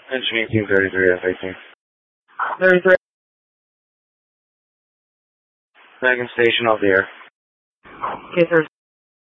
Entry Team 33 F-18. 33. Second station off the air. Okay, sir.